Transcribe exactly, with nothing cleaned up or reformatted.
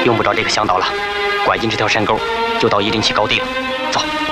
用不着这个向导了，拐进这条山沟，就到夷陵起高地了。走。